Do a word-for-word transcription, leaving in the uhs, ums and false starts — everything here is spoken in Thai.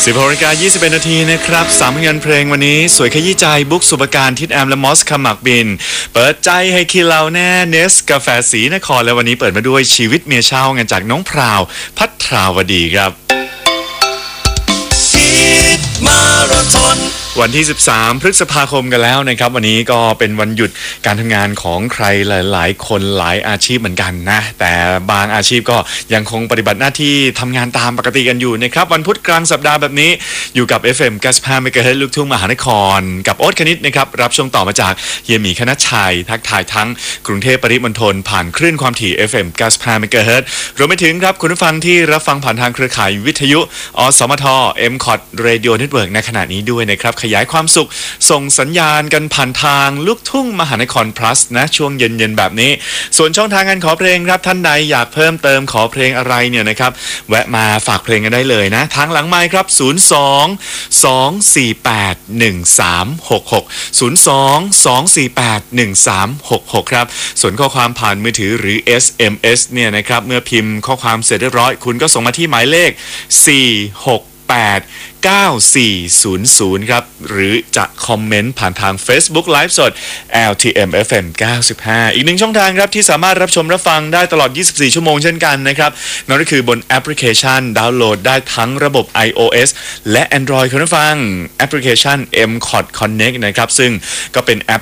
สิบหกนาฬิกายี่สิบเอ็ดนาทีนะครับสามผลงานเพลงวันนี้สวยขยี้ใจบุ๊กสุปการทิดแอมและมอสขมักบินเปิดใจให้คิดเราแน่เนสกาแฟสีนครและวันนี้เปิดมาด้วยชีวิตเมียเช่างานจากน้องพราวพัทราวดีครับมาราธอนวันที่สิบสามพฤษภาคมกันแล้วนะครับวันนี้ก็เป็นวันหยุดการทำงานของใครหลายๆคนหลายอาชีพเหมือนกันนะแต่บางอาชีพก็ยังคงปฏิบัติหน้าที่ทำงานตามปกติกันอยู่นะครับวันพุธกลางสัปดาห์แบบนี้อยู่กับ เอฟ เอ็ม เก้าสิบห้า เมกะเฮิรตซ์ ลูกทุ่งมหานครกับโอ๊ตคณิตนะครับรับช่วงต่อมาจากเฮียหมีคณัชชัยทักทายทั้งกรุงเทพปริมณฑลผ่านคลื่นความถี่ เอฟ เอ็ม เก้าสิบห้า เมกะเฮิรตซ์ รวมไปถึงครับคุณผู้ฟังที่รับฟังผ่านทางเครือข่ายวิทยุอสมท เอ็ม คอท Radio Network ในขณะนี้ด้วยนะครับขยายความสุขส่งสัญญาณกันผ่านทางลูกทุ่งมหานคร plus นะช่วงเย็นๆแบบนี้ส่วนช่องทางการขอเพลงครับท่านใดอยากเพิ่มเติมขอเพลงอะไรเนี่ยนะครับแวะมาฝากเพลงกันได้เลยนะทางหลังไมค์ครับศูนย์ สอง สอง สี่ แปด หนึ่ง สาม หก หก ศูนย์ สอง สอง สี่ แปด หนึ่ง สาม หก หกครับส่วนข้อความผ่านมือถือหรือ เอส เอ็ม เอส เนี่ยนะครับเมื่อพิมพ์ข้อความเสร็จเรียบร้อยคุณก็ส่งมาที่หมายเลขสี่ หก แปด เก้า สี่ ศูนย์ ศูนย์ครับหรือจะคอมเมนต์ผ่านทาง Facebook Live สด แอล ที เอ็ม เอฟ เอ็ม เก้าสิบห้าอีกหนึ่งช่องทางครับที่สามารถรับชมรับฟังได้ตลอดยี่สิบสี่ชั่วโมงเช่นกันนะครับนั่นก็คือบนแอปพลิเคชันดาวน์โหลดได้ทั้งระบบ iOS และ Android คุณผู้ฟังแอปพลิเคชัน เอ็ม คอท Connect นะครับซึ่งก็เป็นแอป